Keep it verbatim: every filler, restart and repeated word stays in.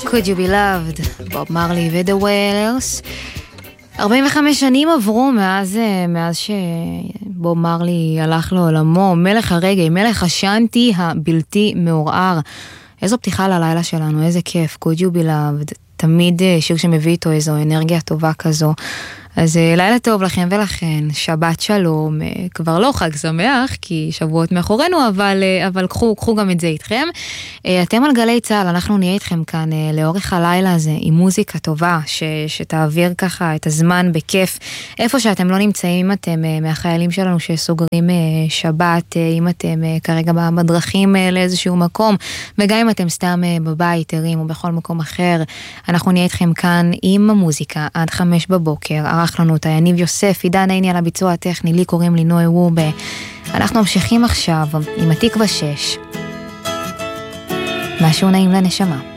Could You Be Loved, בוב מרלי ודה ווילרס. ארבעים וחמש שנים עברו מאז, מאז שבוב מרלי הלך לעולמו, מלך הרגעי, מלך השנטי הבלתי מעורער. איזו פתיחה ללילה שלנו, איזה כיף, Could You Be Loved, תמיד שיר שמביא איתו איזו אנרגיה טובה כזו. אז לילה טוב לכם ולכן, שבת שלום, כבר לא חג שמח, כי שבועות מאחורינו, אבל, אבל קחו, קחו גם את זה איתכם. אתם על גלי צהל, אנחנו נהיה איתכם כאן לאורך הלילה הזה, עם מוזיקה טובה, ש, שתעביר ככה את הזמן בכיף, איפה שאתם לא נמצאים, אם אתם מהחיילים שלנו שסוגרים שבת, אם אתם כרגע בדרכים לאיזשהו מקום, וגם אם אתם סתם בבית, ערים או בכל מקום אחר, אנחנו נהיה איתכם כאן עם המוזיקה עד חמש בבוקר, ערך לנו אותה יניב יוסף, עידן עיני על הביצוע הטכני, לי קוראים לי נוי וובה. אנחנו ממשיכים עכשיו עם התקווה שש. משהו נעים לנשמה.